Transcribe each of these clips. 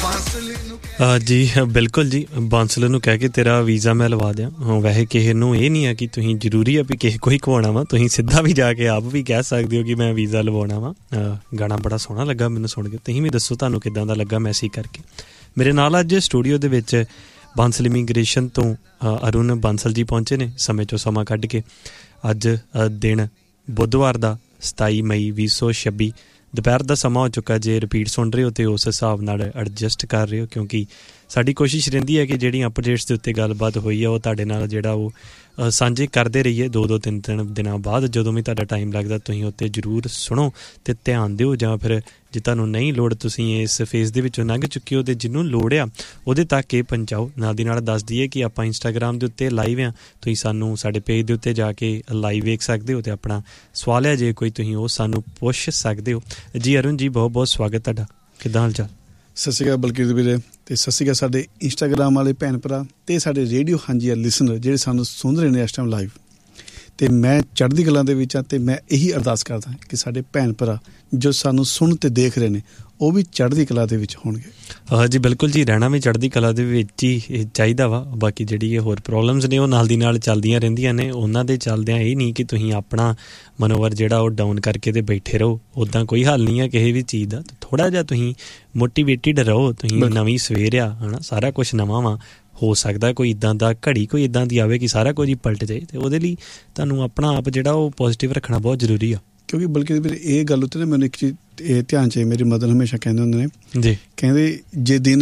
ਜੀ ਬਿਲਕੁਲ ਜੀ, ਬਾਂਸਲ ਨੂੰ ਕਹਿ ਕੇ ਤੇਰਾ ਵੀਜ਼ਾ ਮੈਂ ਲਵਾ ਦਿਆਂ। ਵੈਸੇ ਕਿਸੇ ਨੂੰ ਇਹ ਨਹੀਂ ਹੈ ਕਿ ਤੁਸੀਂ ਜ਼ਰੂਰੀ ਆ ਵੀ ਕਿਸੇ ਕੋਈ ਖਵਾਉਣਾ ਵਾ, ਤੁਸੀਂ ਸਿੱਧਾ ਵੀ ਜਾ ਕੇ ਆਪ ਵੀ ਕਹਿ ਸਕਦੇ ਹੋ ਕਿ ਮੈਂ ਵੀਜ਼ਾ ਲਵਾਉਣਾ ਵਾ। ਗਾਣਾ ਬੜਾ ਸੋਹਣਾ ਲੱਗਾ ਮੈਨੂੰ ਸੁਣ ਕੇ, ਤੁਸੀਂ ਵੀ ਦੱਸੋ ਤੁਹਾਨੂੰ ਕਿੱਦਾਂ ਦਾ ਲੱਗਾ ਮੈਸੇਜ ਕਰਕੇ। ਮੇਰੇ ਨਾਲ ਅੱਜ ਸਟੂਡੀਓ ਦੇ ਵਿੱਚ ਬਾਂਸਲ ਇਮੀਗ੍ਰੇਸ਼ਨ ਤੋਂ ਅਰੁਣ ਬਾਂਸਲ ਜੀ ਪਹੁੰਚੇ ਨੇ ਸਮੇਂ 'ਚੋਂ ਸਮਾਂ ਕੱਢ ਕੇ। ਅੱਜ ਦਿਨ ਬੁੱਧਵਾਰ ਦਾ 27 ਮਈ 2026 ਦੁਪਹਿਰ ਦਾ ਸਮਾਂ ਹੋ ਚੁੱਕਾ। ਜੇ ਰਿਪੀਟ ਸੁਣ ਰਹੇ ਹੋ ਤਾਂ ਉਸ ਹਿਸਾਬ ਨਾਲ ਐਡਜਸਟ ਕਰ ਰਹੇ ਹੋ, ਕਿਉਂਕਿ ਸਾਡੀ ਕੋਸ਼ਿਸ਼ ਰਹਿੰਦੀ ਹੈ ਕਿ ਜਿਹੜੀਆਂ ਅਪਡੇਟਸ ਦੇ ਉੱਤੇ ਗੱਲਬਾਤ ਹੋਈ ਹੈ ਉਹ ਤੁਹਾਡੇ ਨਾਲ ਜਿਹੜਾ ਉਹ ਸਾਂਝੇ ਕਰਦੇ ਰਹੀਏ। 2-2 3-3 ਦਿਨਾਂ ਬਾਅਦ ਜਦੋਂ ਵੀ ਤੁਹਾਡਾ ਟਾਈਮ ਲੱਗਦਾ ਤੁਸੀਂ ਉੱਤੇ ਜ਼ਰੂਰ ਸੁਣੋ ਅਤੇ ਧਿਆਨ ਦਿਓ, ਜਾਂ ਫਿਰ ਜੇ ਤੁਹਾਨੂੰ ਨਹੀਂ ਲੋੜ ਤੁਸੀਂ ਇਸ ਫੇਜ਼ ਦੇ ਵਿੱਚੋਂ ਲੰਘ ਚੁੱਕੇ ਹੋ ਅਤੇ ਜਿਹਨੂੰ ਲੋੜ ਆ ਉਹਦੇ ਤੱਕ ਇਹ ਪਹੁੰਚਾਓ। ਨਾਲ ਦੀ ਨਾਲ ਦੱਸ ਦਈਏ ਕਿ ਆਪਾਂ ਇੰਸਟਾਗ੍ਰਾਮ ਦੇ ਉੱਤੇ ਲਾਈਵ ਹਾਂ, ਤੁਸੀਂ ਸਾਨੂੰ ਸਾਡੇ ਪੇਜ ਦੇ ਉੱਤੇ ਜਾ ਕੇ ਲਾਈਵ ਵੇਖ ਸਕਦੇ ਹੋ ਅਤੇ ਆਪਣਾ ਸਵਾਲ ਹੈ ਜੇ ਕੋਈ ਤੁਸੀਂ ਉਹ ਸਾਨੂੰ ਪੁੱਛ ਸਕਦੇ ਹੋ। ਜੀ ਅਰੁਣ ਜੀ, ਬਹੁਤ ਬਹੁਤ ਸਵਾਗਤ ਤੁਹਾਡਾ, ਕਿੱਦਾਂ ਹਾਲ ਚਾਲ? ਸਤਿ ਸ਼੍ਰੀ ਅਕਾਲ ਬਲਕੀਤ ਵੀਰੇ, ਅਤੇ ਸਤਿ ਸ਼੍ਰੀ ਅਕਾਲ ਸਾਡੇ ਇੰਸਟਾਗ੍ਰਾਮ ਵਾਲੇ ਭੈਣ ਭਰਾ ਅਤੇ ਸਾਡੇ ਰੇਡੀਓ ਹਾਂਜੀ ਲਿਸਨਰ ਜਿਹੜੇ ਸਾਨੂੰ ਸੁਣ ਰਹੇ ਨੇ ਇਸ ਟਾਈਮ ਲਾਈਵ। ਅਤੇ ਮੈਂ ਚੜ੍ਹਦੀ ਕਲਾ ਦੇ ਵਿੱਚ ਹਾਂ ਅਤੇ ਮੈਂ ਇਹੀ ਅਰਦਾਸ ਕਰਦਾ ਕਿ ਸਾਡੇ ਭੈਣ ਭਰਾ ਜੋ ਸਾਨੂੰ ਸੁਣ ਅਤੇ ਦੇਖ ਰਹੇ ਨੇ ਉਹ ਵੀ ਚੜ੍ਹਦੀ ਕਲਾ ਦੇ ਵਿੱਚ ਹੋਣਗੇ। ਜੀ ਬਿਲਕੁਲ ਜੀ, ਰਹਿਣਾ ਵੀ ਚੜ੍ਹਦੀ ਕਲਾ ਦੇ ਵਿੱਚ ਹੀ ਚਾਹੀਦਾ ਵਾ। ਬਾਕੀ ਜਿਹੜੀ ਇਹ ਹੋਰ ਪ੍ਰੋਬਲਮਸ ਨੇ ਉਹ ਨਾਲ ਦੀ ਨਾਲ ਚੱਲਦੀਆਂ ਰਹਿੰਦੀਆਂ ਨੇ, ਉਹਨਾਂ ਦੇ ਚੱਲਦਿਆਂ ਇਹ ਨਹੀਂ ਕਿ ਤੁਸੀਂ ਆਪਣਾ ਮਨੋਵਰ ਜਿਹੜਾ ਉਹ ਡਾਊਨ ਕਰਕੇ ਤੇ ਬੈਠੇ ਰਹੋ। ਉੱਦਾਂ ਕੋਈ ਹੱਲ ਨਹੀਂ ਹੈ ਕਿਸੇ ਵੀ ਚੀਜ਼ ਦਾ। ਥੋੜ੍ਹਾ ਜਿਹਾ ਤੁਸੀਂ ਮੋਟੀਵੇਟਿਡ ਰਹੋ, ਤੁਸੀਂ ਨਵੀਂ ਸਵੇਰ ਆ ਹੈ ਨਾ, ਸਾਰਾ ਕੁਛ ਨਵਾਂ ਵਾ। ਹੋ ਸਕਦਾ ਕੋਈ ਇੱਦਾਂ ਦਾ ਘੜੀ ਕੋਈ ਇੱਦਾਂ ਦੀ ਆਵੇ ਕਿ ਸਾਰਾ ਕੁਝ ਹੀ ਪਲਟ ਜਾਏ, ਅਤੇ ਉਹਦੇ ਲਈ ਤੁਹਾਨੂੰ ਆਪਣਾ ਆਪ ਜਿਹੜਾ ਉਹ ਪੋਜ਼ੀਟਿਵ ਰੱਖਣਾ ਬਹੁਤ ਜ਼ਰੂਰੀ ਆ। ਕਿਉਂਕਿ ਬਲਕਿ ਵੀਰੇ ਇਹ ਗੱਲ ਉੱਤੇ ਨਾ ਮੈਨੂੰ ਇੱਕ ਚੀਜ਼ ਇਹ ਧਿਆਨ 'ਚ ਮੇਰੀ ਮਦਰ ਹਮੇਸ਼ਾ ਕਹਿੰਦੇ ਹੁੰਦੇ ਨੇ ਜੀ, ਕਹਿੰਦੇ ਜੇ ਦਿਨ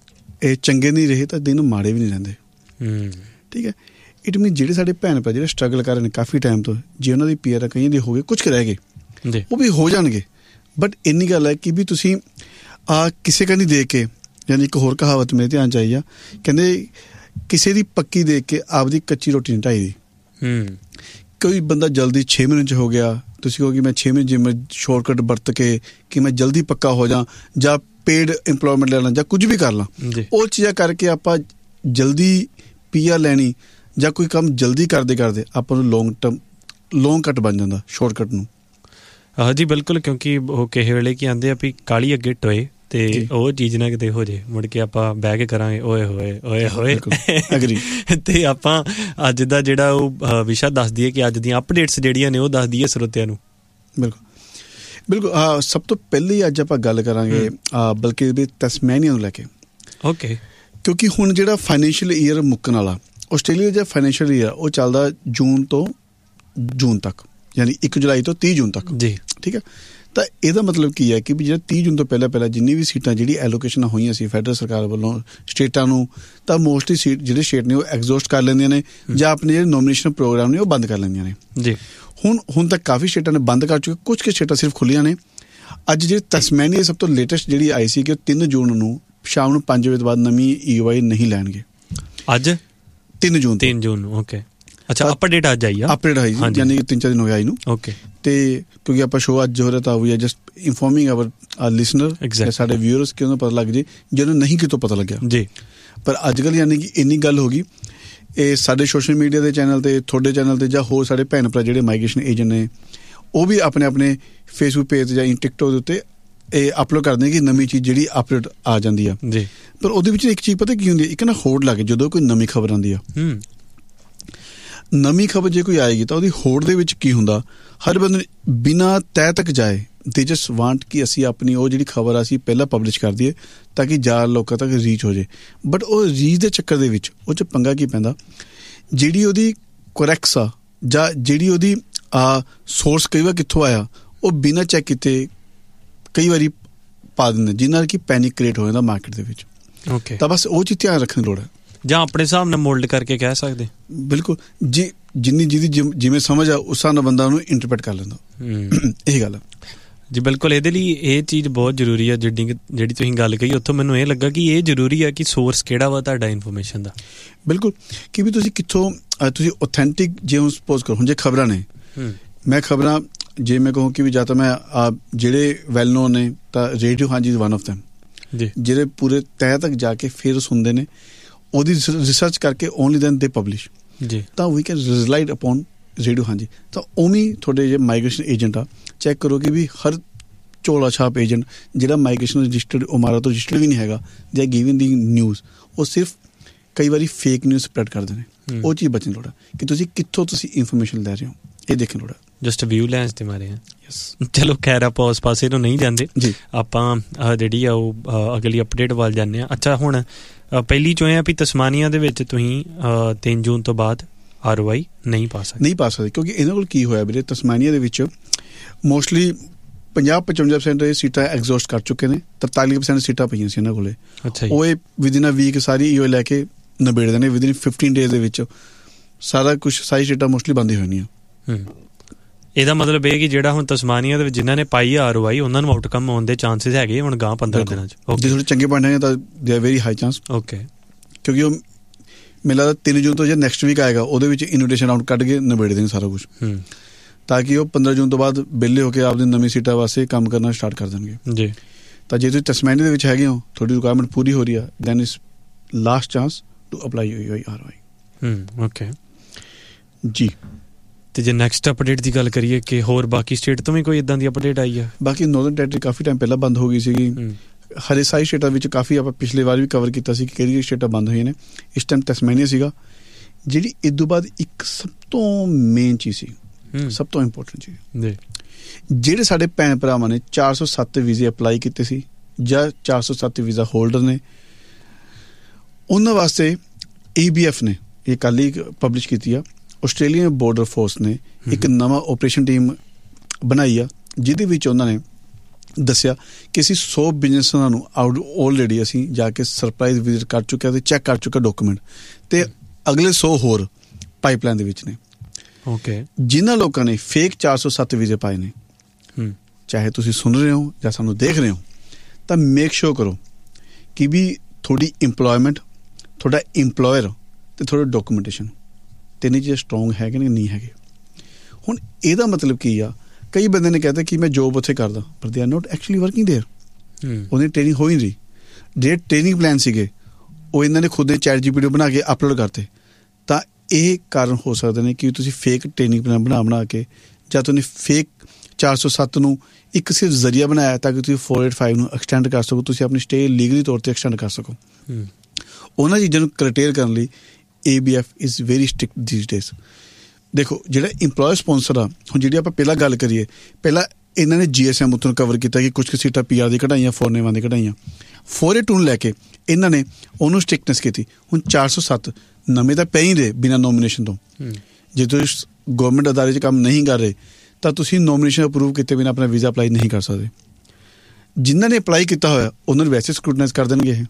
ਇਹ ਚੰਗੇ ਨਹੀਂ ਰਹੇ ਤਾਂ ਦਿਨ ਮਾੜੇ ਵੀ ਨਹੀਂ ਰਹਿੰਦੇ। ਠੀਕ ਹੈ, ਇਟ ਮੀਨ ਜਿਹੜੇ ਸਾਡੇ ਭੈਣ ਭਰਾ ਜਿਹੜੇ ਸਟਰਗਲ ਕਰ ਰਹੇ ਨੇ ਕਾਫੀ ਟਾਈਮ ਤੋਂ, ਜੇ ਉਹਨਾਂ ਦੀ ਪੀਆਰ ਕਈਆਂ ਦੇ ਹੋ ਗਏ, ਕੁਛ ਕੁ ਰਹਿ ਗਏ, ਉਹ ਵੀ ਹੋ ਜਾਣਗੇ। ਬਟ ਇੰਨੀ ਗੱਲ ਹੈ ਕਿ ਵੀ ਤੁਸੀਂ ਕਿਸੇ ਕਾ ਨਹੀਂ ਦੇਖ ਕੇ, ਯਾਨੀ ਇੱਕ ਹੋਰ ਕਹਾਵਤ ਮੇਰੇ ਧਿਆਨ 'ਚ ਆਈ ਆ, ਕਹਿੰਦੇ ਕਿਸੇ ਦੀ ਪੱਕੀ ਦੇਖ ਕੇ ਆਪਦੀ ਕੱਚੀ ਰੋਟੀ ਨਹੀਂ ਢਾਈ ਦੀ। ਕੋਈ ਬੰਦਾ ਜਲਦੀ 6 ਮਹੀਨੇ 'ਚ ਹੋ ਗਿਆ, ਤੁਸੀਂ ਕਹੋ ਕਿ ਮੈਂ 6 ਮਹੀਨੇ ਜਿਵੇਂ ਸ਼ੋਰਟਕਟ ਵਰਤ ਕੇ ਕਿ ਮੈਂ ਜਲਦੀ ਪੱਕਾ ਹੋ ਜਾਂ ਪੇਡ ਇੰਪਲੋਇਮੈਂਟ ਲੈ ਲਾਂ ਜਾਂ ਕੁਝ ਵੀ ਕਰ ਲਾਂ, ਉਹ ਚੀਜ਼ਾਂ ਕਰਕੇ ਆਪਾਂ ਜਲਦੀ ਪੀਆਰ ਲੈਣੀ ਜਾਂ ਕੋਈ ਕੰਮ ਜਲਦੀ ਕਰਦੇ ਕਰਦੇ ਆਪਾਂ ਨੂੰ ਲੌਂਗ ਕੱਟ ਬਣ ਜਾਂਦਾ ਸ਼ੋਰਟਕਟ ਨੂੰ। ਜੀ ਬਿਲਕੁਲ, ਕਿਉਂਕਿ ਉਹ ਕਿਸੇ ਵੇਲੇ ਕੀ ਆਉਂਦੇ ਆ ਵੀ ਕਾਹਲੀ ਅੱਗੇ ਟੋਏ, ਅਤੇ ਉਹ ਚੀਜ਼ ਨਾ ਕਿਤੇ ਹੋ ਜੇ ਮੁੜ ਕੇ ਆਪਾਂ ਬਹਿ ਕੇ ਕਰਾਂਗੇ ਓਏ ਹੋਏ ਓਏ ਹੋਏ। ਅਤੇ ਆਪਾਂ ਅੱਜ ਦਾ ਜਿਹੜਾ ਉਹ ਵਿਸ਼ਾ ਦੱਸ ਦਈਏ ਕਿ ਅੱਜ ਦੀਆਂ ਅਪਡੇਟਸ ਜਿਹੜੀਆਂ ਨੇ ਉਹ ਦੱਸ ਦਈਏ ਸਰੋਤਿਆਂ ਨੂੰ। ਬਿਲਕੁਲ ਬਿਲਕੁਲ, ਸਭ ਤੋਂ ਪਹਿਲੀ ਅੱਜ ਆਪਾਂ ਗੱਲ ਕਰਾਂਗੇ ਬਲਕਿ ਵੀ ਤਸਮੈਨੀਆ ਨੂੰ ਲੈ ਕੇ। ਓਕੇ, ਕਿਉਂਕਿ ਹੁਣ ਜਿਹੜਾ ਫਾਈਨੈਂਸ਼ੀਅਲ ਈਅਰ ਮੁੱਕਣ ਵਾਲਾ, ਆਸਟ੍ਰੇਲੀਆ ਜਿਹੜਾ ਫਾਈਨੈਂਸ਼ੀਅਲ ਈਅਰ ਉਹ ਚੱਲਦਾ ਜੂਨ ਤੋਂ ਜੂਨ ਤੱਕ, ਯਾਨੀ 1 ਜੁਲਾਈ ਤੋਂ 30 ਜੂਨ ਤੱਕ ਜੀ। ਠੀਕ ਹੈ, ਤਾਂ ਇਹਦਾ ਮਤਲਬ ਕੀ ਹੈ ਕਿ ਵੀ ਜਿਹੜਾ 30 ਜੂਨ ਤੋਂ ਪਹਿਲਾਂ ਜਿੰਨੀ ਵੀ ਸੀਟਾਂ ਜਿਹੜੀ ਐਲੋਕੇਸ਼ਨਾਂ ਹੋਈਆਂ ਸੀ ਫੈਡਰਲ ਸਰਕਾਰ ਵੱਲੋਂ ਸਟੇਟਾਂ ਨੂੰ, ਤਾਂ ਮੋਸਟਲੀ ਸੀਟ ਜਿਹੜੇ ਸਟੇਟ ਨੇ ਉਹ ਐਗਜ਼ੌਸਟ ਕਰ ਲੈਂਦੀਆਂ ਨੇ ਜਾਂ ਆਪਣੇ ਜਿਹੜੇ ਨੋਮੀਨੇਸ਼ਨ ਪ੍ਰੋਗਰਾਮ ਨੇ ਉਹ ਬੰਦ ਕਰ ਲੈਂਦੀਆਂ ਨੇ ਜੀ। ਹੁਣ ਤੱਕ ਕਾਫੀ ਸਟੇਟਾਂ ਨੇ ਬੰਦ ਕਰ ਚੁੱਕੇ, ਕੁਝ ਕੁ ਸਟੇਟਾਂ ਸਿਰਫ ਖੁੱਲ੍ਹੀਆਂ ਨੇ। ਅੱਜ ਜਿਹੜੀ ਤਸਮੈਨੀਆ ਸਭ ਤੋਂ ਲੇਟੈਸਟ ਜਿਹੜੀ ਆਈ ਸੀ ਕਿ ਉਹ 3 ਜੂਨ ਨੂੰ ਸ਼ਾਮ ਨੂੰ 5 ਵਜੇ ਤੋਂ ਬਾਅਦ ਨਵੀਂ EOI ਨਹੀਂ ਲੈਣਗੇ। ਅੱਜ 3 ਜੂਨ ਨੂੰ ਓਕੇ, ਅੱਛਾ ਅਪਡੇਟ ਅੱਜ ਆਈ ਆ, ਅਪਡੇਟ ਆਈ ਜੀ, ਯਾਨੀ 3-4 ਦਿਨ ਹੋਏ ਆਈ ਨੂੰ। ਓਕੇ, ਅਤੇ ਕਿਉਂਕਿ ਆਪਾਂ ਸ਼ੋਅ ਅੱਜ ਹੋ ਰਿਹਾ ਤਾਂ ਵੀ ਜਸਟ ਇਨਫੋਰਮਿੰਗ ਆਵਰ ਲਿਸਨਰ, ਸਾਡੇ ਵਿਊਅਰਸ ਕਿ ਉਹਨੂੰ ਪਤਾ ਲੱਗ ਜੇ ਜਿਹਨੂੰ ਨਹੀਂ ਕਿਤੋਂ ਪਤਾ ਲੱਗਿਆ ਜੀ। ਪਰ ਅੱਜ ਕੱਲ੍ਹ ਯਾਨੀ ਕਿ ਇੰਨੀ ਗੱਲ ਹੋ ਗਈ, ਇਹ ਸਾਡੇ ਸੋਸ਼ਲ ਮੀਡੀਆ ਦੇ ਚੈਨਲ 'ਤੇ, ਤੁਹਾਡੇ ਚੈਨਲ 'ਤੇ ਜਾਂ ਹੋਰ ਸਾਡੇ ਭੈਣ ਭਰਾ ਜਿਹੜੇ ਮਾਈਗ੍ਰੇਸ਼ਨ ਏਜੰਟ ਨੇ ਉਹ ਵੀ ਆਪਣੇ ਫੇਸਬੁੱਕ ਪੇਜ ਜਾਂ ਟਿਕਟੋਕ ਦੇ ਉੱਤੇ ਇਹ ਅਪਲੋਡ ਕਰਦੇ ਕਿ ਨਵੀਂ ਚੀਜ਼ ਜਿਹੜੀ ਅਪਡੇਟ ਆ ਜਾਂਦੀ ਆ ਜੀ। ਪਰ ਉਹਦੇ ਵਿੱਚ ਇੱਕ ਚੀਜ਼ ਪਤਾ ਕੀ ਹੁੰਦੀ ਹੈ, ਇੱਕ ਨਾ ਹੋੜ ਲੱਗ ਜਦੋਂ ਕੋਈ ਨਵੀਂ ਖਬਰ ਆਉਂਦੀ ਆ। ਨਵੀਂ ਖਬਰ ਜੇ ਕੋਈ ਆਏਗੀ ਤਾਂ ਉਹਦੀ ਹੋੜ ਦੇ ਵਿੱਚ ਕੀ ਹੁੰਦਾ, ਹਰ ਬੰਦੇ ਬਿਨਾਂ ਤੈਅ ਤੱਕ ਜਾਏ, ਦੇ ਜਸਟ ਵਾਂਟ ਕਿ ਅਸੀਂ ਆਪਣੀ ਉਹ ਜਿਹੜੀ ਖਬਰ ਆ ਅਸੀਂ ਪਹਿਲਾਂ ਪਬਲਿਸ਼ ਕਰ ਦਈਏ ਤਾਂ ਕਿ ਜ਼ਿਆਦਾ ਲੋਕਾਂ ਤੱਕ ਰੀਚ ਹੋ ਜਾਏ। ਬਟ ਉਹ ਰੀਚ ਦੇ ਚੱਕਰ ਦੇ ਵਿੱਚ ਉਹ 'ਚ ਪੰਗਾ ਕੀ ਪੈਂਦਾ, ਜਿਹੜੀ ਉਹਦੀ ਕਰੈਕਟਸ ਆ ਜਾਂ ਜਿਹੜੀ ਉਹਦੀ ਸੋਰਸ ਕਈ ਵਾਰ ਕਿੱਥੋਂ ਆਇਆ ਉਹ ਬਿਨਾਂ ਚੈੱਕ ਕੀਤੇ ਕਈ ਵਾਰੀ ਪਾ ਦਿੰਦੇ, ਜਿਹਦੇ ਨਾਲ ਕਿ ਪੈਨਿਕ ਕ੍ਰੀਏਟ ਹੋ ਜਾਂਦਾ ਮਾਰਕੀਟ ਦੇ ਵਿੱਚ। ਓਕੇ, ਤਾਂ ਬਸ ਉਹ ਚੀਜ਼ ਧਿਆਨ ਰੱਖਣ ਦੀ ਲੋੜ ਹੈ। ਜਾਂ ਆਪਣੇ ਹਿਸਾਬ ਨਾਲ ਮੋਲਡ ਕਰਕੇ ਕਹਿ ਸਕਦੇ। ਬਿਲਕੁਲ ਜੀ, ਜਿੰਨੀ ਜਿਹਦੀ ਜਿਵੇਂ ਸਮਝ ਆ ਉਸ ਹਿਸਾਬ ਨਾਲ ਬੰਦਾ ਉਹਨੂੰ ਇੰਟਰਪ੍ਰੇਟ ਕਰ ਲੈਂਦਾ। ਇਹ ਗੱਲ ਹੈ ਜੀ। ਬਿਲਕੁਲ, ਇਹਦੇ ਲਈ ਇਹ ਚੀਜ਼ ਬਹੁਤ ਜ਼ਰੂਰੀ ਆ ਜਿਹੜੀ ਤੁਸੀਂ ਗੱਲ ਕਹੀ। ਉੱਥੋਂ ਮੈਨੂੰ ਇਹ ਲੱਗਾ ਕਿ ਇਹ ਜ਼ਰੂਰੀ ਆ ਕਿ ਸੋਰਸ ਕਿਹੜਾ ਵਾ ਤੁਹਾਡਾ ਇਨਫੋਰਮੇਸ਼ਨ ਦਾ। ਬਿਲਕੁਲ, ਕਿ ਵੀ ਤੁਸੀਂ ਕਿੱਥੋਂ ਤੁਸੀਂ ਓਥੈਂਟਿਕ, ਜੇ ਹੁਣ ਸਪੋਜ਼ ਕਰੋ ਹੁਣ ਜੇ ਖਬਰਾਂ ਨੇ, ਮੈਂ ਖਬਰਾਂ ਜੇ ਮੈਂ ਕਹੂੰ ਕਿ ਵੀ ਜਾਂ ਤਾਂ ਮੈਂ ਜਿਹੜੇ ਵੈਲ ਨੋਨ ਨੇ ਤਾਂ ਰੇਡੀਓ ਹਾਂਜੀ ਇਜ਼ ਵਨ ਆਫ ਦੈਮ ਜੀ, ਜਿਹੜੇ ਪੂਰੇ ਤਹਿ ਤੱਕ ਜਾ ਕੇ ਫਿਰ ਸੁਣਦੇ ਨੇ, ਉਹਦੀ ਰਿਸਰਚ ਕਰਕੇ ਓਨਲੀ ਦੈਨ ਦੇ ਪਬਲਿਸ਼ ਜੀ, ਤਾਂ ਵੀ ਕੈਨ ਰਿਲਾਈਡ ਅਪੋਨ ਰੇਡੀਓ ਹਾਂਜੀ। ਤਾਂ ਉਵੇਂ ਤੁਹਾਡੇ ਜੇ ਮਾਈਗ੍ਰੇਸ਼ਨ ਏਜੰਟ ਆ, ਚੈੱਕ ਕਰੋ ਕਿ ਵੀ ਹਰ ਝੋਲਾ ਛਾਪ ਏਜੰਟ ਜਿਹੜਾ ਮਾਈਗ੍ਰੇਸ਼ਨ ਰਜਿਸਟਰਡ ਉਮਾਰਾ ਤੋਂ ਰਜਿਸਟਰਡ ਵੀ ਨਹੀਂ ਹੈਗਾ, they are giving the news, ਉਹ ਸਿਰਫ ਕਈ ਵਾਰੀ ਫੇਕ ਨਿਊਜ਼ ਸਪਰੈਡ ਕਰਦੇ ਨੇ। ਉਹ ਚੀਜ਼ ਬਚਣ ਲੋੜ ਹੈ ਕਿ ਤੁਸੀਂ ਕਿੱਥੋਂ ਤੁਸੀਂ ਇਨਫੋਰਮੇਸ਼ਨ ਲੈ ਰਹੇ ਹੋ, ਇਹ ਦੇਖਣ ਲੋੜ ਹੈ। ਜਸਟ ਵਿਊ ਲੈਂਸ ਤੇ ਮਾਰੇ ਆ। ਚਲੋ ਖੈਰ ਆਪਾਂ ਉਸ ਪਾਸੇ ਨੂੰ ਨਹੀਂ ਜਾਂਦੇ ਜੀ, ਆਪਾਂ ਜਿਹੜੀ ਆ ਉਹ ਅਗਲੀ ਅਪਡੇਟ ਵੱਲ ਜਾਂਦੇ ਹਾਂ। ਅੱਛਾ, ਹੁਣ ਪਹਿਲੀ ਚੋਂ ਇਹ ਆ ਵੀ ਤਸਮਾਨੀਆ ਦੇ ਵਿੱਚ ਤੁਸੀਂ 3 ਜੂਨ ਤੋਂ ਬਾਅਦ ROI ਨਹੀਂ ਪਾ ਸਕਦੇ ਕਿਉਂਕਿ ਇਹਨਾਂ ਕੋਲ ਕੀ ਹੋਇਆ ਵੀਰੇ, ਤਸਮਾਨੀਆ ਦੇ ਵਿੱਚ ਮੋਸਟਲੀ 50-55% ਸੀਟਾਂ ਐਗਜ਼ੌਸਟ ਕਰ ਚੁੱਕੇ ਨੇ, 43% ਸੀਟਾਂ ਪਈਆਂ ਸੀ ਇਹਨਾਂ ਕੋਲੇ। ਅੱਛਾ, ਉਹ ਵਿਦਿਨ ਅ ਵੀਕ ਸਾਰੀ EOI ਲੈ ਕੇ ਨਿਬੇੜਦੇ ਨੇ, ਵਿਦਿਨ 15 ਡੇਜ਼ ਦੇ ਵਿੱਚ ਸਾਰਾ ਕੁਛ, ਸਾਰੀ ਸੀਟਾਂ ਮੋਸਟਲੀ ਬੰਦ ਹੀ ਹੋਣੀਆਂ। ਇਹਦਾ ਮਤਲਬ ਇਹ ਕਿ ਜਿਹੜਾ ਹੁਣ ਤਸਮਾਨੀਆ ਦੇ ਵਿੱਚ ਜਿਨ੍ਹਾਂ ਨੇ ਪਾਈ ROI ਉਹਨਾਂ ਨੂੰ ਆਊਟਕਮ ਆਉਣ ਦੇ ਚਾਂਸਿਸ ਹੈਗੇ ਹੁਣ ਗਾਂ 15 ਦਿਨਾਂ 'ਚ। ਜੇ ਥੋੜੇ ਚੰਗੇ ਪੁਆਇੰਟ ਹੈਗੇ ਤਾਂ they are very high chance. Okay, ਕਿਉਂਕਿ ਉਹ ਮੈਨੂੰ ਲੱਗਦਾ 3 ਜੂਨ ਤੋਂ ਜੇ ਨੈਕਸਟ ਵੀਕ ਆਏਗਾ ਉਹਦੇ ਵਿੱਚ ਇਨਵੀਟੇਸ਼ਨ ਰਾਊਂਡ ਕੱਢ ਕੇ ਨਿਬੇੜ ਦੇਣ ਸਾਰਾ ਕੁਛ, ਤਾਂ ਕਿ ਉਹ 15 ਜੂਨ ਤੋਂ ਬਾਅਦ ਵਿਹਲੇ ਹੋ ਕੇ ਆਪਦੀ ਨਵੀਂ ਸੀਟਾਂ ਵਾਸਤੇ ਕੰਮ ਕਰਨਾ ਸਟਾਰਟ ਕਰ ਦੇਣਗੇ ਜੀ। ਤਾਂ ਜੇ ਤੁਸੀਂ ਤਸਮਾਨੀਆ ਦੇ ਵਿੱਚ ਹੈਗੇ ਹੋ, ਤੁਹਾਡੀ ਰਿਕੁਆਇਰਮੈਂਟ ਪੂਰੀ ਹੋ ਰਹੀ ਆ, then is last chance to apply UI ROI। Okay ਜੀ। ਤੇ ਜੇ ਨੈਕਸਟ ਅਪਡੇਟ ਦੀ ਗੱਲ ਕਰੀਏ ਕਿ ਹੋਰ ਬਾਕੀ ਸਟੇਟ ਤੋਂ ਵੀ ਕੋਈ ਇਦਾਂ ਦੀ ਅਪਡੇਟ ਆਈ ਆ? ਬਾਕੀ ਨੌਰਦਰਨ ਟੈਰੀਟਰੀ ਕਾਫੀ ਟਾਈਮ ਪਹਿਲਾਂ ਬੰਦ ਹੋ ਗਈ ਸੀਗੀ। ਹਰੇ ਸਾਰੀ ਸਟੇਟਾਂ ਵਿੱਚ ਕਾਫੀ ਆਪਾਂ ਪਿਛਲੇ ਵਾਰ ਵੀ ਕਵਰ ਕੀਤਾ ਸੀ ਕਿ ਕਿਹੜੀ ਸਟੇਟਾਂ ਬੰਦ ਹੋਈਆਂ ਨੇ। ਇਸ ਟਾਈਮ ਤਸਮਾਨੀਆ ਸੀਗਾ। ਜਿਹੜੀ ਇਸ ਤੋਂ ਬਾਅਦ ਇੱਕ ਸਭ ਤੋਂ ਮੇਨ ਚੀਜ਼ ਸੀ, ਸਭ ਤੋਂ ਇੰਪੋਰਟੈਂਟ ਚੀਜ਼, ਜਿਹੜੇ ਸਾਡੇ ਭੈਣ ਭਰਾਵਾਂ ਨੇ 407 ਵੀਜ਼ੇ ਅਪਲਾਈ ਕੀਤੇ ਸੀ ਜਾਂ 407 ਵੀਜ਼ਾ ਹੋਲਡਰ ਨੇ, ਉਹਨਾਂ ਵਾਸਤੇ ABF ਨੇ ਇਹ ਕੱਲ੍ਹ ਹੀ ਪਬਲਿਸ਼ ਕੀਤੀ ਆ, ਆਸਟ੍ਰੇਲੀਅਨ ਬਾਰਡਰ ਫੋਰਸ ਨੇ ਇੱਕ ਨਵਾਂ ਆਪਰੇਸ਼ਨ ਟੀਮ ਬਣਾਈ ਆ, ਜਿਹਦੇ ਵਿੱਚ ਉਹਨਾਂ ਨੇ ਦੱਸਿਆ ਕਿ ਅਸੀਂ 100 ਬਿਜ਼ਨਸਾਂ ਨੂੰ ਆਲਰੇਡੀ ਅਸੀਂ ਜਾ ਕੇ ਸਰਪ੍ਰਾਈਜ਼ ਵਿਜ਼ਿਟ ਕਰ ਚੁੱਕੇ ਅਤੇ ਚੈੱਕ ਕਰ ਚੁੱਕਾ ਡਾਕੂਮੈਂਟ, ਤੇ ਅਗਲੇ 100 ਹੋਰ ਪਾਈਪਲਾਈਨ ਦੇ ਵਿੱਚ ਨੇ। ਓਕੇ, ਜਿਨ੍ਹਾਂ ਲੋਕਾਂ ਨੇ ਫੇਕ 407 ਵੀਜ਼ੇ ਪਾਏ ਨੇ, ਚਾਹੇ ਤੁਸੀਂ ਸੁਣ ਰਹੇ ਹੋ ਜਾਂ ਸਾਨੂੰ ਦੇਖ ਰਹੇ ਹੋ, ਤਾਂ ਮੇਕ ਸ਼ੋਰ ਕਰੋ ਕਿ ਵੀ ਤੁਹਾਡੀ ਇੰਪਲੋਇਮੈਂਟ, ਤੁਹਾਡਾ ਇੰਪਲੋਇਰ ਤੇ ਤੁਹਾਡਾ ਡਾਕੂਮੈਂਟੇਸ਼ਨ ਤਿੰਨ ਚੀਜ਼ਾਂ ਸਟਰੋਂਗ ਹੈਗੇ ਨੇ ਨਹੀਂ ਹੈਗੇ। ਹੁਣ ਇਹਦਾ ਮਤਲਬ ਕੀ ਆ, ਕਈ ਬੰਦੇ ਨੇ ਕਹਿੰਦੇ ਕਿ ਮੈਂ ਜੋਬ ਉੱਥੇ ਕਰਦਾ, ਪਰ they are note actually working there. ਉਹਦੀ ਟ੍ਰੇਨਿੰਗ ਹੋਈ ਨਹੀਂ। ਜਿਹੜੇ ਟ੍ਰੇਨਿੰਗ ਪਲਾਨ ਸੀਗੇ ਉਹ ਇਹਨਾਂ ਨੇ ਖੁਦ ਚੈਟ GPT ਬਣਾ ਕੇ ਅਪਲੋਡ ਕਰਤੇ। ਤਾਂ ਇਹ ਕਾਰਨ ਹੋ ਸਕਦੇ ਨੇ ਕਿ ਤੁਸੀਂ ਫੇਕ ਟ੍ਰੇਨਿੰਗ ਪਲਾਨ ਬਣਾ ਕੇ, ਜਾਂ ਤੁਸੀਂ ਫੇਕ 407 ਨੂੰ ਇੱਕ ਸਿਰਫ ਜ਼ਰੀਆ ਬਣਾਇਆ ਤਾਂ ਕਿ ਤੁਸੀਂ 485 ਨੂੰ ਐਕਸਟੈਂਡ ਕਰ ਸਕੋ, ਤੁਸੀਂ ਆਪਣੀ ਸਟੇ ਲੀਗਲੀ ਤੌਰ 'ਤੇ ਐਕਸਟੈਂਡ ਕਰ ਸਕੋ। ਉਹਨਾਂ ਚੀਜ਼ਾਂ ਨੂੰ ਕਰਟੇਲ ਕਰਨ ਲਈ ABF is very strict these days. ਦੇਖੋ, ਜਿਹੜਾ ਇੰਪਲੋਇਰ ਸਪੋਂਸਰ ਆ, ਹੁਣ ਜਿਹੜੀ ਆਪਾਂ ਪਹਿਲਾਂ ਗੱਲ ਕਰੀਏ, ਪਹਿਲਾਂ ਇਹਨਾਂ ਨੇ GSM ਉੱਥੋਂ ਕਵਰ ਕੀਤਾ ਕਿ ਕੁਝ ਕੁ ਸੀਟਾਂ PR ਦੀ ਕਢਾਈਆਂ, ਫੋਰਨੇਵਾਂ ਦੀ ਕਢਾਈਆਂ। 482 ਨੂੰ ਲੈ ਕੇ ਇਹਨਾਂ ਨੇ ਉਹਨੂੰ ਸਟ੍ਰਿਕਟਨੈਸ ਕੀਤੀ। ਹੁਣ 407 ਨਵੇਂ ਤਾਂ ਪੈ ਹੀ ਰਹੇ ਬਿਨਾਂ ਨੋਮੀਨੇਸ਼ਨ ਤੋਂ। ਜੇ ਤੁਸੀਂ ਗਵਰਨਮੈਂਟ ਅਦਾਰੇ 'ਚ ਕੰਮ ਨਹੀਂ ਕਰ ਰਹੇ ਤਾਂ ਤੁਸੀਂ ਨੋਮੀਨੇਸ਼ਨ ਅਪਰੂਵ ਕੀਤੇ ਬਿਨਾਂ ਆਪਣਾ ਵੀਜ਼ਾ ਅਪਲਾਈ ਨਹੀਂ ਕਰ ਸਕਦੇ। ਜਿਨ੍ਹਾਂ ਨੇ ਅਪਲਾਈ ਕੀਤਾ ਹੋਇਆ ਉਹਨਾਂ ਨੂੰ ਵੈਸੇ ਸਕਰੂਟਨਾਈਜ਼ ਕਰ ਦੇਣਗੇ ਇਹ।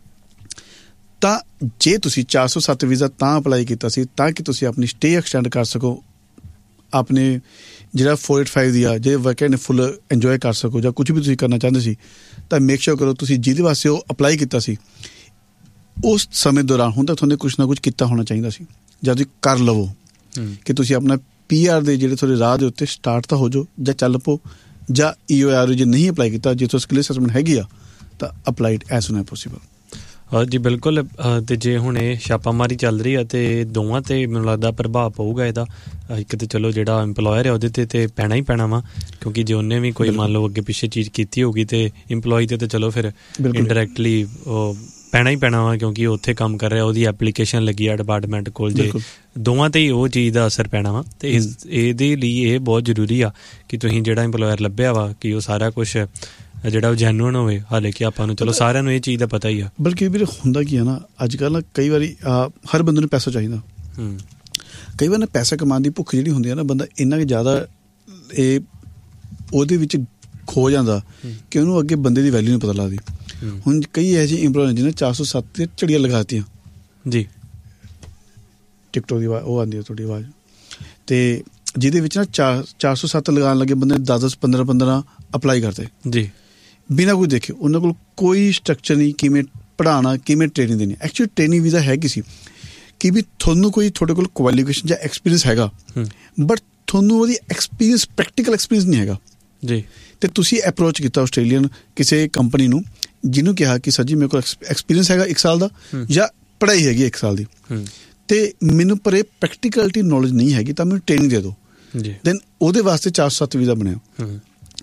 ਤਾਂ ਜੇ ਤੁਸੀਂ 407 ਵੀਜ਼ਾ ਤਾਂ ਅਪਲਾਈ ਕੀਤਾ ਸੀ ਤਾਂ ਕਿ ਤੁਸੀਂ ਆਪਣੀ ਸਟੇ ਐਕਸਟੈਂਡ ਕਰ ਸਕੋ, ਆਪਣੇ ਜਿਹੜਾ 485 ਦੀ ਆ ਜੇ ਵੈਕੈਂਟ ਫੁੱਲ ਇੰਜੋਏ ਕਰ ਸਕੋ, ਜਾਂ ਕੁਝ ਵੀ ਤੁਸੀਂ ਕਰਨਾ ਚਾਹੁੰਦੇ ਸੀ, ਤਾਂ ਮੇਕ ਸ਼ੋਰ ਕਰੋ ਤੁਸੀਂ ਜਿਹਦੇ ਵਾਸਤੇ ਉਹ ਅਪਲਾਈ ਕੀਤਾ ਸੀ ਉਸ ਸਮੇਂ ਦੌਰਾਨ ਹੁਣ ਤੱਕ ਤੁਹਾਨੂੰ ਕੁਛ ਨਾ ਕੁਛ ਕੀਤਾ ਹੋਣਾ ਚਾਹੀਦਾ ਸੀ, ਜਾਂ ਤੁਸੀਂ ਕਰ ਲਵੋ ਕਿ ਤੁਸੀਂ ਆਪਣਾ PR ਦੇ ਜਿਹੜੇ ਤੁਹਾਡੇ ਰਾਹ ਦੇ ਉੱਤੇ ਸਟਾਰਟ ਤਾਂ ਹੋ ਜਾਓ, ਜਾਂ ਚੱਲ ਪਓ, ਜਾਂ EOI ਜੇ ਨਹੀਂ ਅਪਲਾਈ ਕੀਤਾ, ਜੇ ਤੋਂ ਸਕਿੱਲ ਅਸੈਸਮੈਂਟ ਹੈਗੀ ਆ ਤਾਂ ਅਪਲਾਈਡ ਐਜ਼ ਸੂਨ ਐਜ਼ ਪੋਸੀਬਲ। ਜੀ ਬਿਲਕੁਲ। ਤੇ ਜੇ ਹੁਣ ਇਹ ਛਾਪਾਮਾਰੀ ਚੱਲ ਰਹੀ ਆ ਤੇ ਦੋਵਾਂ ਤੇ ਮੈਨੂੰ ਲੱਗਦਾ ਪ੍ਰਭਾਵ ਪਊਗਾ ਇਹਦਾ। ਇੱਕ ਤੇ ਚਲੋ ਜਿਹੜਾ ਇੰਪਲੋਇਰ ਹੈ ਉਹਦੇ ਤੇ ਪੈਣਾ ਹੀ ਪੈਣਾ ਵਾ, ਕਿਉਂਕਿ ਜੇ ਉਹਨੇ ਵੀ ਕੋਈ ਮੰਨ ਲਓ ਅੱਗੇ ਪਿੱਛੇ ਚੀਜ਼ ਕੀਤੀ ਹੋਊਗੀ ਤੇ ਇੰਪਲੋਈ ਤੇ ਚਲੋ ਫਿਰ ਇੰਡਾਇਰੈਕਟਲੀ ਉਹ ਪੈਣਾ ਹੀ ਪੈਣਾ ਵਾ, ਕਿਉਂਕਿ ਉਹ ਉੱਥੇ ਕੰਮ ਕਰ ਰਿਹਾ, ਉਹਦੀ ਐਪਲੀਕੇਸ਼ਨ ਲੱਗੀ ਆ ਡਿਪਾਰਟਮੈਂਟ ਕੋਲ, ਜੇ ਦੋਵਾਂ ਤੇ ਹੀ ਉਹ ਚੀਜ਼ ਦਾ ਅਸਰ ਪੈਣਾ ਵਾ। ਤੇ ਇਹਦੇ ਲਈ ਇਹ ਬਹੁਤ ਜ਼ਰੂਰੀ ਆ ਕਿ ਤੁਸੀਂ ਜਿਹੜਾ ਇੰਪਲੋਇਰ ਲੱਭਿਆ ਵਾ ਕਿ ਉਹ ਸਾਰਾ ਕੁਛ ਜਿਹੜਾ ਉਹ ਜੈਨੂਅਨ ਹੋਵੇ। ਹਾਲੇ ਕਿ ਆਪਾਂ ਨੂੰ ਚਲੋ ਸਾਰਿਆਂ ਨੂੰ ਇਹ ਚੀਜ਼ ਦਾ ਪਤਾ ਹੀ ਆ। ਬਲਕਿ ਵੀਰੇ ਹੁੰਦਾ ਕੀ ਆ ਨਾ, ਅੱਜ ਕੱਲ੍ਹ ਕਈ ਵਾਰੀ ਹਰ ਬੰਦੇ ਨੂੰ ਪੈਸਾ ਚਾਹੀਦਾ। ਕਈ ਵਾਰ ਨਾ ਪੈਸਾ ਕਮਾਉਣ ਦੀ ਭੁੱਖ ਜਿਹੜੀ ਹੁੰਦੀ ਆ ਨਾ, ਬੰਦਾ ਇੰਨਾ ਕੁ ਜ਼ਿਆਦਾ ਇਹ ਉਹਦੇ ਵਿੱਚ ਖੋ ਜਾਂਦਾ ਕਿ ਉਹਨੂੰ ਅੱਗੇ ਬੰਦੇ ਦੀ ਵੈਲਿਊ ਨਹੀਂ ਪਤਾ ਲੱਗਦੀ। ਹੁਣ ਕਈ ਇਹੋ ਜਿਹੇ ਇੰਪਲੋਇਰ ਜਿਹਨੇ 407 ਤੇ ਝੜੀਆਂ ਲਗਾ ਦਿੱਤੀਆਂ ਜੀ, ਟਿਕਟੋਕ ਦੀ ਆਵਾਜ਼ ਉਹ ਆਉਂਦੀ ਹੈ ਤੁਹਾਡੀ ਆਵਾਜ਼, ਤੇ ਜਿਹਦੇ ਵਿੱਚ ਨਾ 407 ਲਗਾਉਣ ਲੱਗੇ ਬੰਦੇ 10-10 15-15 ਅਪਲਾਈ ਕਰਦੇ ਜੀ ਬਿਨਾਂ ਕੋਈ ਦੇਖੇ। ਉਹਨਾਂ ਕੋਲ ਕੋਈ ਸਟਰਕਚਰ ਨਹੀਂ, ਕਿਵੇਂ ਪੜ੍ਹਾਉਣਾ, ਕਿਵੇਂ ਟ੍ਰੇਨਿੰਗ ਦੇਣੀ। ਐਕਚੁਅਲੀ ਟ੍ਰੇਨਿੰਗ ਵੀਜ਼ਾ ਹੈਗੀ ਸੀ ਕਿ ਵੀ ਤੁਹਾਨੂੰ ਕੋਈ ਤੁਹਾਡੇ ਕੋਲ ਕੁਆਲੀਫਿਕੇਸ਼ਨ ਜਾਂ ਐਕਸਪੀਰੀਅੰਸ ਹੈਗਾ, ਬਟ ਤੁਹਾਨੂੰ ਉਹਦੀ ਐਕਸਪੀਰੀਅੰਸ, ਪ੍ਰੈਕਟੀਕਲ ਐਕਸਪੀਰੀਅੰਸ ਨਹੀਂ ਹੈਗਾ ਜੀ। ਤੇ ਤੁਸੀਂ ਅਪਰੋਚ ਕੀਤਾ ਆਸਟ੍ਰੇਲੀਅਨ ਕਿਸੇ ਕੰਪਨੀ ਨੂੰ, ਜਿਹਨੂੰ ਕਿਹਾ ਕਿ ਸਰ ਜੀ ਮੇਰੇ ਕੋਲ ਐਕਸਪੀਰੀਅੰਸ ਹੈਗਾ 1 ਸਾਲ ਦਾ, ਜਾਂ ਪੜ੍ਹਾਈ ਹੈਗੀ 1 ਸਾਲ ਦੀ, ਤੇ ਮੈਨੂੰ ਪਰ ਇਹ ਪ੍ਰੈਕਟੀਕਲਿਟੀ ਨੌਲੇਜ ਨਹੀਂ ਹੈਗੀ, ਤਾਂ ਮੈਨੂੰ ਟ੍ਰੇਨਿੰਗ ਦੇ ਦਿਓ। ਦੈਨ ਉਹਦੇ ਵਾਸਤੇ 407 ਵੀਜ਼ਾ ਬਣਿਆ।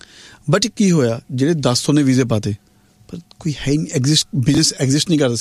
ਬਟ ਕੀ ਹੋਇਆ, ਜਿਹੜੇ 10 ਨੇ ਵੀਜ਼ੇ ਪਾਤੇ ਪਰ ਕੋਈ ਹੈ ਨਹੀਂ, ਬਿਜ਼ਨਸ ਐਗਜ਼ਿਸਟ ਨਹੀਂ ਕਰਦਾ